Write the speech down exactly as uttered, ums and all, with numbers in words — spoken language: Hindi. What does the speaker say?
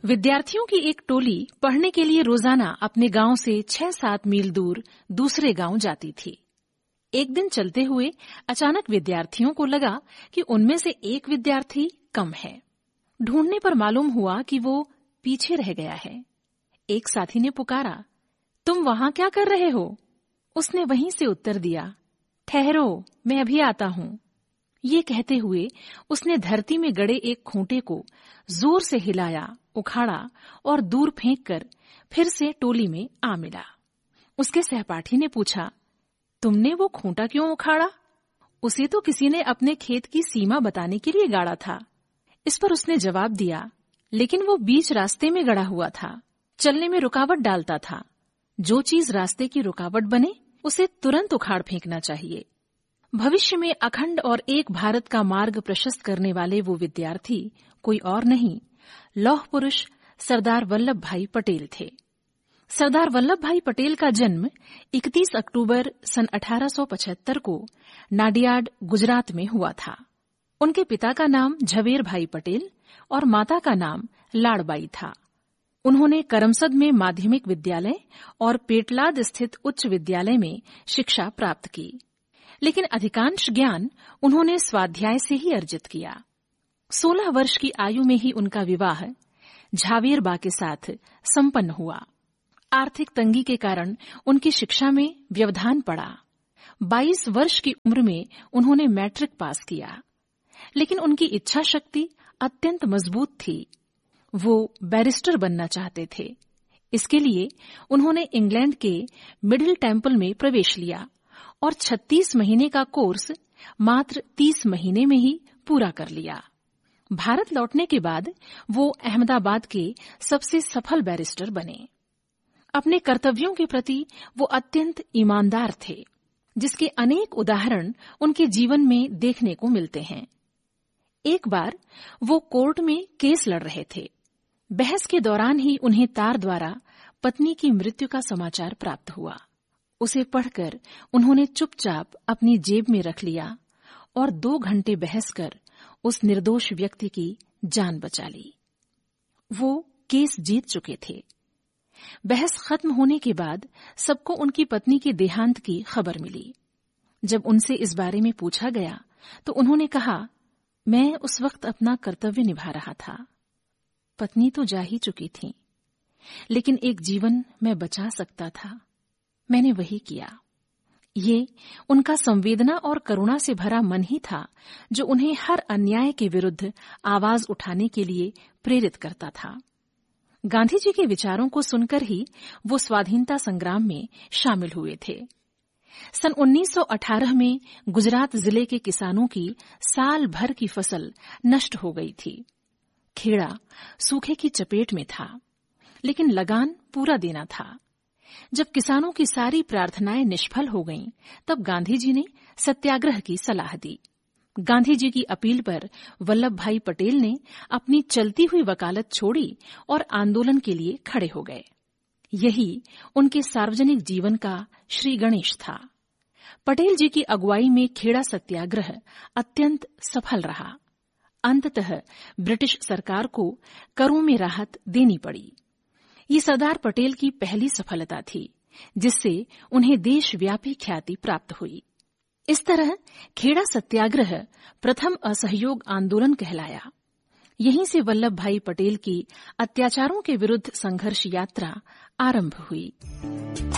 विद्यार्थियों की एक टोली पढ़ने के लिए रोजाना अपने गांव से छह सात मील दूर दूसरे गांव जाती थी। एक दिन चलते हुए अचानक विद्यार्थियों को लगा कि उनमें से एक विद्यार्थी कम है। ढूंढने पर मालूम हुआ कि वो पीछे रह गया है। एक साथी ने पुकारा, तुम वहां क्या कर रहे हो? उसने वहीं से उत्तर दिया, ठहरो, मैं अभी आता हूं। ये कहते हुए उसने धरती में गड़े एक खूंटे को जोर से हिलाया, उखाड़ा और दूर फेंककर फिर से टोली में आ मिला। उसके सहपाठी ने पूछा, तुमने वो खूंटा क्यों उखाड़ा? उसे तो किसी ने अपने खेत की सीमा बताने के लिए गाड़ा था। इस पर उसने जवाब दिया, लेकिन वो बीच रास्ते में गड़ा हुआ था, चलने में रुकावट डालता था। जो चीज रास्ते की रुकावट बने उसे तुरंत उखाड़ फेंकना चाहिए। भविष्य में अखंड और एक भारत का मार्ग प्रशस्त करने वाले वो विद्यार्थी कोई और नहीं, लौह पुरुष सरदार वल्लभ भाई पटेल थे। सरदार वल्लभ भाई पटेल का जन्म इकतीस अक्टूबर सन अठारह सौ पचहत्तर को नाडियाड, गुजरात में हुआ था। उनके पिता का नाम झवेर भाई पटेल और माता का नाम लाड़बाई था। उन्होंने करमसद में माध्यमिक विद्यालय और पेटलाद स्थित उच्च विद्यालय में शिक्षा प्राप्त की, लेकिन अधिकांश ज्ञान उन्होंने स्वाध्याय से ही अर्जित किया। सोलह वर्ष की आयु में ही उनका विवाह झावेर बा के साथ संपन्न हुआ। आर्थिक तंगी के कारण उनकी शिक्षा में व्यवधान पड़ा। बाईस वर्ष की उम्र में उन्होंने मैट्रिक पास किया, लेकिन उनकी इच्छा शक्ति अत्यंत मजबूत थी। वो बैरिस्टर बनना चाहते थे। इसके लिए उन्होंने इंग्लैंड के मिडिल टेम्पल में प्रवेश लिया और छत्तीस महीने का कोर्स मात्र तीस महीने में ही पूरा कर लिया। भारत लौटने के बाद वो अहमदाबाद के सबसे सफल बैरिस्टर बने। अपने कर्तव्यों के प्रति वो अत्यंत ईमानदार थे, जिसके अनेक उदाहरण उनके जीवन में देखने को मिलते हैं। एक बार वो कोर्ट में केस लड़ रहे थे। बहस के दौरान ही उन्हें तार द्वारा पत्नी की मृत्यु का समाचार प्राप्त हुआ। उसे पढ़कर उन्होंने चुपचाप अपनी जेब में रख लिया और दो घंटे बहस कर उस निर्दोष व्यक्ति की जान बचा ली। वो केस जीत चुके थे। बहस खत्म होने के बाद सबको उनकी पत्नी के देहांत की खबर मिली। जब उनसे इस बारे में पूछा गया तो उन्होंने कहा, मैं उस वक्त अपना कर्तव्य निभा रहा था। पत्नी तो जा ही चुकी थी, लेकिन एक जीवन मैं बचा सकता था, मैंने वही किया। ये उनका संवेदना और करुणा से भरा मन ही था जो उन्हें हर अन्याय के विरुद्ध आवाज उठाने के लिए प्रेरित करता था। गांधी जी के विचारों को सुनकर ही वो स्वाधीनता संग्राम में शामिल हुए थे। सन उन्नीस सौ अठारह में गुजरात जिले के किसानों की साल भर की फसल नष्ट हो गई थी। खेड़ा सूखे की चपेट में था, लेकिन लगान पूरा देना था। जब किसानों की सारी प्रार्थनाएं निष्फल हो गईं, तब गांधी जी ने सत्याग्रह की सलाह दी। गांधी जी की अपील पर वल्लभ भाई पटेल ने अपनी चलती हुई वकालत छोड़ी और आंदोलन के लिए खड़े हो गए। यही उनके सार्वजनिक जीवन का श्री गणेश था। पटेल जी की अगुवाई में खेड़ा सत्याग्रह अत्यंत सफल रहा। अंततः ब्रिटिश सरकार को करों में राहत देनी पड़ी। ये सरदार पटेल की पहली सफलता थी, जिससे उन्हें देशव्यापी ख्याति प्राप्त हुई। इस तरह खेड़ा सत्याग्रह प्रथम असहयोग आंदोलन कहलाया। यहीं से वल्लभ भाई पटेल की अत्याचारों के विरुद्ध संघर्ष यात्रा आरंभ हुई।